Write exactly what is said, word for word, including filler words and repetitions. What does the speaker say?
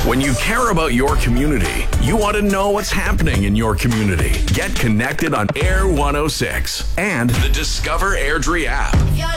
When you care about your community, you want to know what's happening in your community. Get connected on Air one oh six and the Discover Airdrie app. If you're